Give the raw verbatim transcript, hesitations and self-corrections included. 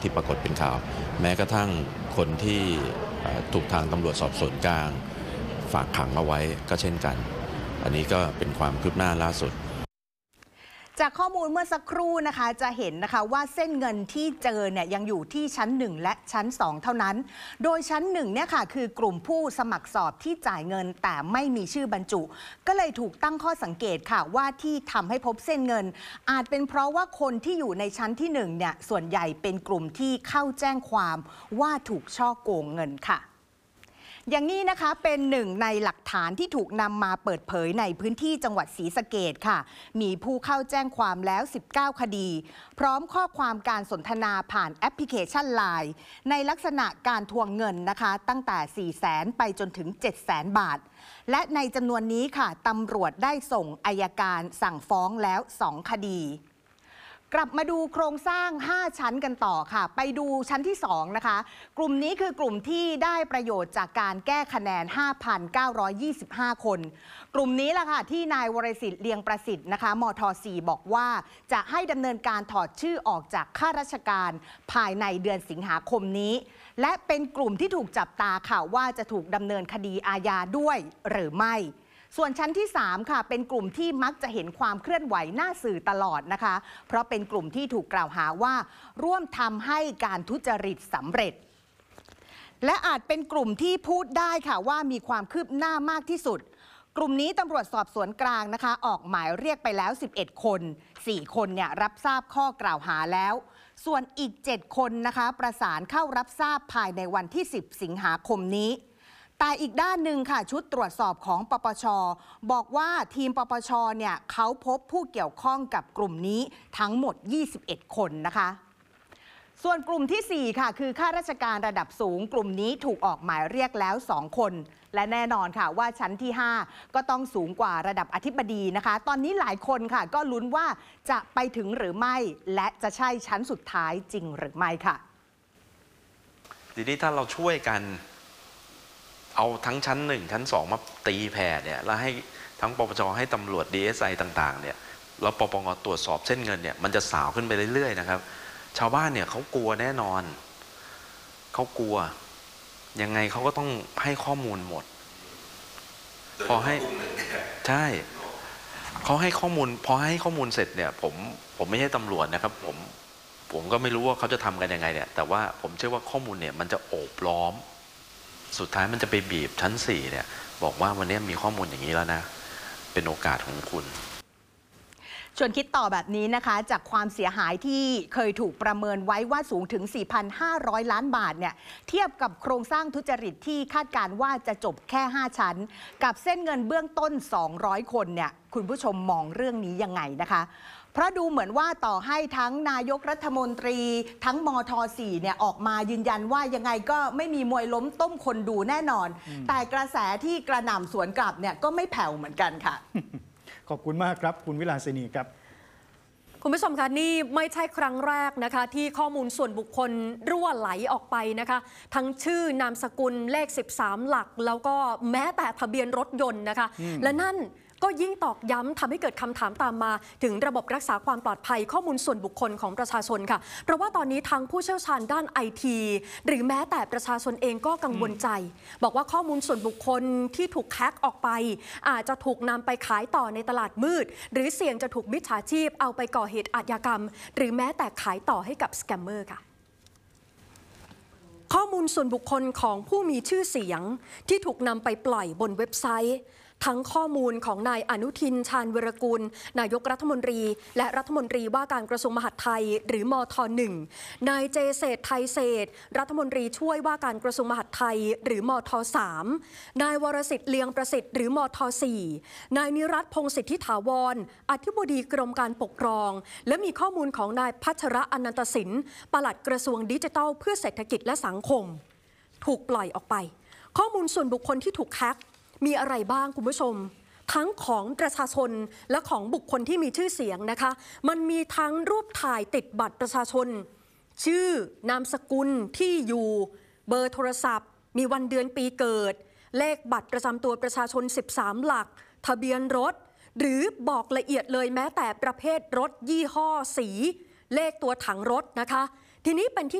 ที่ปรากฏเป็นข่าวแม้กระทั่งคนที่ถูกทางตำรวจสอบสวนกลางฝากขังเอาไว้ก็เช่นกันอันนี้ก็เป็นความคืบหน้าล่าสุดจากข้อมูลเมื่อสักครู่นะคะจะเห็นนะคะว่าเส้นเงินที่เจอเนี่ยยังอยู่ที่ชั้นหนึ่งและชั้นสองเท่านั้นโดยชั้นหนึ่งเนี่ยค่ะคือกลุ่มผู้สมัครสอบที่จ่ายเงินแต่ไม่มีชื่อบรรจุก็เลยถูกตั้งข้อสังเกตค่ะว่าที่ทำให้พบเส้นเงินอาจเป็นเพราะว่าคนที่อยู่ในชั้นที่หนึ่งเนี่ยส่วนใหญ่เป็นกลุ่มที่เข้าแจ้งความว่าถูกฉ้อโกงเงินค่ะอย่างนี้นะคะเป็นหนึ่งในหลักฐานที่ถูกนำมาเปิดเผยในพื้นที่จังหวัดศรีสะเกษค่ะมีผู้เข้าแจ้งความแล้วสิบเก้าคดีพร้อมข้อความการสนทนาผ่านแอปพลิเคชัน ไลน์ ในลักษณะการทวงเงินนะคะตั้งแต่ สี่แสน ไปจนถึง เจ็ดแสน บาทและในจำนวนนี้ค่ะตำรวจได้ส่งอัยการสั่งฟ้องแล้วสองคดีกลับมาดูโครงสร้างห้าชั้นกันต่อค่ะไปดูชั้นที่สองนะคะกลุ่มนี้คือกลุ่มที่ได้ประโยชน์จากการแก้คะแนน ห้าพันเก้าร้อยยี่สิบห้า คนกลุ่มนี้แหละค่ะที่นายวรสิทธิ์เลียงประสิทธิ์นะคะมท.สี่บอกว่าจะให้ดำเนินการถอดชื่อออกจากข้าราชการภายในเดือนสิงหาคมนี้และเป็นกลุ่มที่ถูกจับตาค่ะว่าจะถูกดำเนินคดีอาญาด้วยหรือไม่ส่วนชั้นที่สามค่ะเป็นกลุ่มที่มักจะเห็นความเคลื่อนไหวหน้าสื่อตลอดนะคะเพราะเป็นกลุ่มที่ถูกกล่าวหาว่าร่วมทำให้การทุจริตสำเร็จและอาจเป็นกลุ่มที่พูดได้ค่ะว่ามีความคืบหน้ามากที่สุดกลุ่มนี้ตำรวจสอบสวนกลางนะคะออกหมายเรียกไปแล้วสิบเอ็ดคนสี่คนเนี่ยรับทราบข้อกล่าวหาแล้วส่วนอีกเจ็ดคนนะคะประสานเข้ารับทราบภายในวันที่สิบสิงหาคมนี้แต่อีกด้านหนึ่งค่ะชุดตรวจสอบของปปช.บอกว่าทีมปปช.เนี่ยเขาพบผู้เกี่ยวข้องกับกลุ่มนี้ทั้งหมดยี่สิบเอ็ดคนนะคะส่วนกลุ่มที่สี่ค่ะคือข้าราชการระดับสูงกลุ่มนี้ถูกออกหมายเรียกแล้วสองคนและแน่นอนค่ะว่าชั้นที่ห้าก็ต้องสูงกว่าระดับอธิบดีนะคะตอนนี้หลายคนค่ะก็ลุ้นว่าจะไปถึงหรือไม่และจะใช่ชั้นสุดท้ายจริงหรือไม่ค่ะทีนี้ถ้าเราช่วยกันเอาทั้งชั้นหนึ่งชั้นสองมาตีแผ่เนี่ยแล้วให้ทั้งปปช.ให้ตำรวจ ดี เอส ไอ ต่างๆเนี่ยแล้วปปง.ตรวจสอบเส้นเงินเนี่ยมันจะสาวขึ้นไปเรื่อยๆนะครับชาวบ้านเนี่ยเขากลัวแน่นอนเขากลัวยังไงเขาก็ต้องให้ข้อมูลหมดพอให้ใช่เขาให้ข้อมูลพอให้ข้อมูลเสร็จเนี่ยผมผมไม่ใช่ตำรวจนะครับผมผมก็ไม่รู้ว่าเขาจะทำกันยังไงเนี่ยแต่ว่าผมเชื่อว่าข้อมูลเนี่ยมันจะโอบล้อมสุดท้ายมันจะไปบีบชั้นสี่เนี่ยบอกว่าวันนี้มีข้อมูลอย่างนี้แล้วนะเป็นโอกาสของคุณชวนคิดต่อแบบนี้นะคะจากความเสียหายที่เคยถูกประเมินไว้ว่าสูงถึง สี่พันห้าร้อย ล้านบาทเนี่ยเทียบกับโครงสร้างทุจริตที่คาดการณ์ว่าจะจบแค่ห้าชั้นกับเส้นเงินเบื้องต้นสองร้อยคนเนี่ยคุณผู้ชมมองเรื่องนี้ยังไงนะคะเพราะดูเหมือนว่าต่อให้ทั้งนายกรัฐมนตรีทั้งมท.สี่เนี่ยออกมายืนยันว่ายังไงก็ไม่มีมวยล้มต้มคนดูแน่นอนแต่กระแสที่กระหน่ำสวนกลับเนี่ยก็ไม่แผ่วเหมือนกันค่ะขอบคุณมากครับคุณวิลาสินีครับคุณผู้ชมคะนี่ไม่ใช่ครั้งแรกนะคะที่ข้อมูลส่วนบุคคลรั่วไหลออกไปนะคะทั้งชื่อนามสกุลเลขสิบสามหลักแล้วก็แม้แต่ทะเบียนรถยนต์นะคะและนั่นก็ยิ่งตอกย้ำทำให้เกิดคำถามตามมาถึงระบบรักษาความปลอดภัยข้อมูลส่วนบุคคลของประชาชนค่ะเพราะว่าตอนนี้ทั้งผู้เชี่ยวชาญด้านไอทีหรือแม้แต่ประชาชนเองก็กังวลใจบอกว่าข้อมูลส่วนบุคคลที่ถูกแฮ็กออกไปอาจจะถูกนำไปขายต่อในตลาดมืดหรือเสี่ยงจะถูกมิจฉาชีพเอาไปก่อเหตุอาชญากรรมหรือแม้แต่ขายต่อให้กับสแกมเมอร์ค่ะข้อมูลส่วนบุคคลของผู้มีชื่อเสียงที่ถูกนำไปปล่อยบนเว็บไซต์ทั้งข้อมูลของนายอนุทินชาญวีรกูลนายกรัฐมนตรีและรัฐมนตรีว่าการกระทรวงมหาดไทยหรือมท.หนึ่งนายเจเศรษฐ์ไทยเศรษฐ์รัฐมนตรีช่วยว่าการกระทรวงมหาดไทยหรือมท.สามนายวรสิทธิ์เลียงประสิทธิ์หรือมท.สี่นายนิรัตน์พงษ์สิทธิถาวรอธิบดีกรมการปกครองและมีข้อมูลของนายพัชระอนันตสินปลัดกระทรวงดิจิทัลเพื่อเศรษฐกิจและสังคมถูกปล่อยออกไปข้อมูลส่วนบุคคลที่ถูกแฮ็กมีอะไรบ้างคุณผู้ชมทั้งของประชาชนและของบุคคลที่มีชื่อเสียงนะคะมันมีทั้งรูปถ่ายติดบัตรประชาชนชื่อนามสกุลที่อยู่เบอร์โทรศัพท์มีวันเดือนปีเกิดเลขบัตรประจำตัวประชาชนสิบสามหลักทะเบียนรถหรือบอกละเอียดเลยแม้แต่ประเภทรถยี่ห้อสีเลขตัวถังรถนะคะทีนี้เป็นที่